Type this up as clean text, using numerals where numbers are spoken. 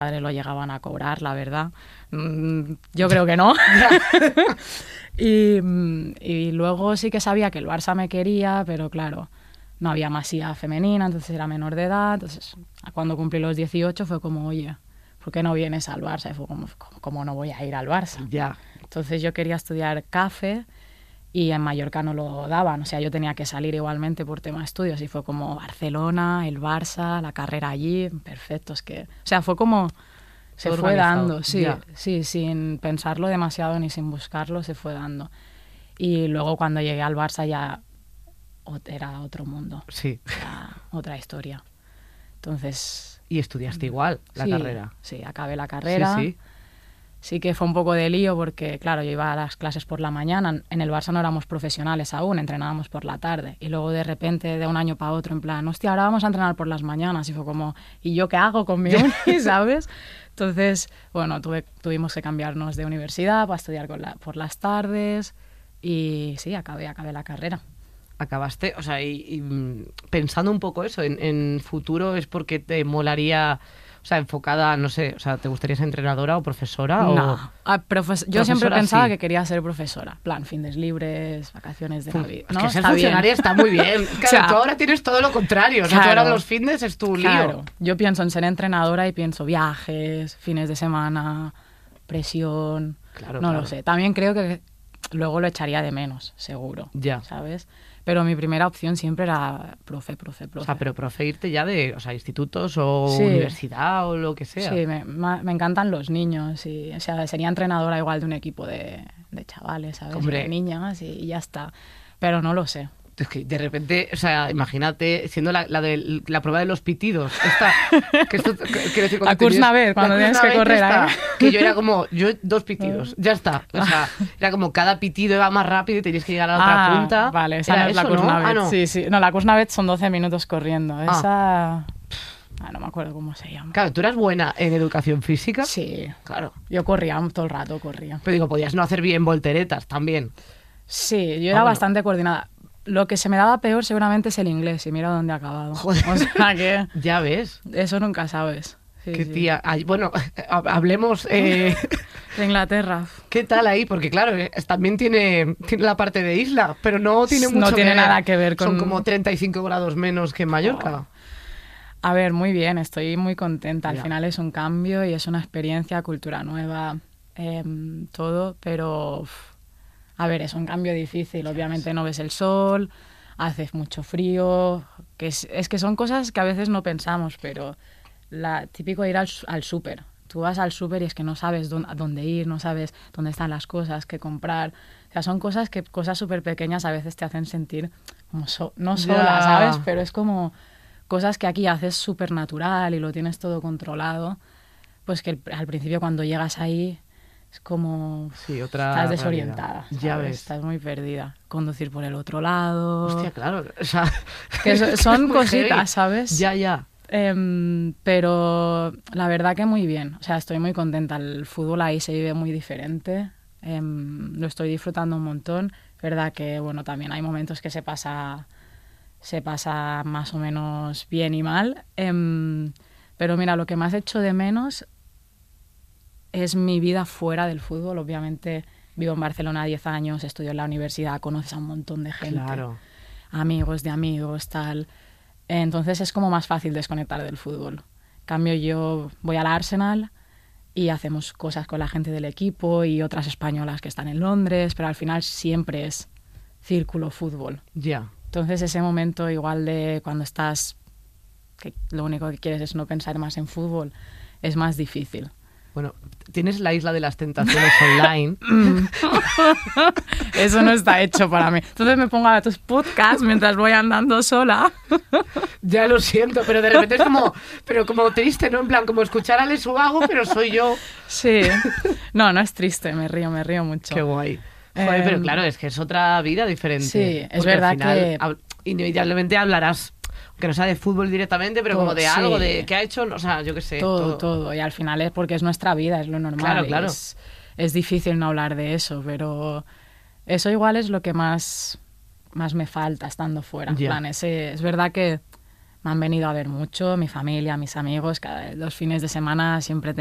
padres lo llegaban a cobrar, la verdad. Yo creo que no. Y luego sí que sabía que el Barça me quería, pero claro, no había masía femenina, entonces era menor de edad. Entonces, cuando cumplí los 18 fue como, oye, ¿por qué no vienes al Barça? Y fue como, ¿cómo no voy a ir al Barça? Ya. Entonces yo quería estudiar CAFE y en Mallorca no lo daban. O sea, yo tenía que salir igualmente por tema de estudios. Y fue como Barcelona, el Barça, la carrera allí, perfecto. Es que, o sea, fue como... Se Todo fue organizado. dando, sí, Ya. sí, sin pensarlo demasiado ni sin buscarlo, se fue dando. Y luego cuando llegué al Barça ya era otro mundo, Sí. era otra historia. Entonces... Y estudiaste igual la sí, carrera. Sí, acabé la carrera. Sí, sí. Sí que fue un poco de lío porque, claro, yo iba a las clases por la mañana. En el Barça no éramos profesionales aún, entrenábamos por la tarde. Y luego de repente, de un año para otro, en plan, hostia, ahora vamos a entrenar por las mañanas. Y fue como, ¿y yo qué hago con mi uni, sabes? Entonces, bueno, tuvimos que cambiarnos de universidad para estudiar por las tardes. Y sí, acabé la carrera. Acabaste, o sea, pensando un poco eso, en futuro es porque te molaría... O sea, enfocada, no sé, o sea, ¿te gustaría ser entrenadora o profesora? No, yo siempre Profesora, pensaba sí. que quería ser profesora. Plan, fines libres, vacaciones de la vida. Es ¿no? que ser Está bien. funcionaria está muy bien. Claro, O sea, tú ahora tienes todo lo contrario. O sea, tú claro. ahora los fitness es tu lío. Claro, yo pienso en ser entrenadora y pienso viajes, fines de semana, presión, Claro, no claro. lo sé. También creo que luego lo echaría de menos, seguro, Ya. ¿sabes? Pero mi primera opción siempre era profe. O sea, pero profe irte ya de, o sea, institutos o Sí. universidad o lo que sea. Sí, me encantan los niños y, o sea, sería entrenadora igual de un equipo de chavales, ¿sabes? Hombre. De niñas y ya está. Pero no lo sé. Es que de repente, o sea, imagínate siendo la prueba de los pitidos. Esta, que esto, quiero decir, La Kursnavet, cuando tienes que correr, esta, ¿eh? que yo era como, 2 pitidos, ya está. O sea, era como cada pitido iba más rápido y tenías que llegar a la otra punta. Vale, esa ¿Era no es la eso, no? Kursnavet. Ah, no. Sí, sí. No, la Kursnavet son 12 minutos corriendo. Esa... no me acuerdo cómo se llama. Claro, tú eras buena en educación física. Sí, Claro. yo corría todo el rato, corría. Pero digo, podías no hacer bien volteretas también. Sí, yo era bueno. bastante coordinada. Lo que se me daba peor seguramente es el inglés, y mira dónde he acabado. Joder. O sea que Ya ves. eso nunca sabes. Sí, Qué sí. tía. Ay, bueno, hablemos. De Inglaterra. ¿Qué tal ahí? Porque claro, también tiene la parte de isla, pero no tiene mucho No tiene que ver. nada que ver con... Son como 35 grados menos que en Mallorca. A ver, muy bien, estoy muy contenta. Al Ya. final es un cambio y es una experiencia, cultura nueva, todo, pero... a ver, es un cambio difícil. Obviamente no ves el sol, hace mucho frío, que es que son cosas que a veces no pensamos, pero típico ir al súper. Tú vas al súper y es que no sabes a dónde ir, no sabes dónde están las cosas, qué comprar. O sea, son cosas súper pequeñas a veces te hacen sentir como no sola, Ya. ¿sabes? Pero es como cosas que aquí haces súper natural y lo tienes todo controlado. Pues que al principio cuando llegas ahí es como... Sí, otra estás realidad. desorientada, Ya ¿sabes? ves. Estás muy perdida. Conducir por el otro lado... Hostia, claro. O sea, Que son es muy cositas, heavy. ¿sabes? Ya. Pero la verdad que muy bien. O sea, estoy muy contenta. El fútbol ahí se vive muy diferente. Lo estoy disfrutando un montón. Verdad que, bueno, también hay momentos que se pasa más o menos bien y mal. Pero mira, lo que más echo de menos es mi vida fuera del fútbol. Obviamente vivo en Barcelona 10 años, estudio en la universidad, conoces a un montón de gente. Claro. Amigos de amigos, tal. Entonces es como más fácil desconectar del fútbol. En cambio, yo voy al Arsenal y hacemos cosas con la gente del equipo y otras españolas que están en Londres, pero al final siempre es círculo fútbol. Ya. Entonces ese momento igual de cuando estás, que lo único que quieres es no pensar más en fútbol, es más difícil. Bueno, tienes la Isla de las Tentaciones online. Eso no está hecho para mí. Entonces me pongo a ver tus podcasts mientras voy andando sola. Ya lo siento, pero de repente es como triste, ¿no? En plan, como escuchar a Les Ubago, pero soy yo. Sí. No es triste, me río mucho. Qué guay. Joder, pero claro, es que es otra vida diferente. Sí, es Porque verdad al final, que... inevitablemente hablarás, que no sea de fútbol directamente, pero como de Sí. algo, de qué ha hecho, o sea, yo qué sé. Todo. Y al final es porque es nuestra vida, es lo normal. Claro. Es difícil no hablar de eso, pero eso igual es lo que más me falta estando fuera. En Ya. plan, es verdad que me han venido a ver mucho, mi familia, mis amigos, los fines de semana siempre